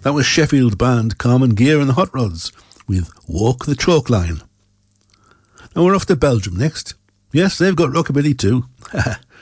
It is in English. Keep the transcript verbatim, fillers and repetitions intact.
That was Sheffield band Common Gear and the Hot Rods with Walk the Chalk Line. Now we're off to Belgium next. Yes, they've got rockabilly too.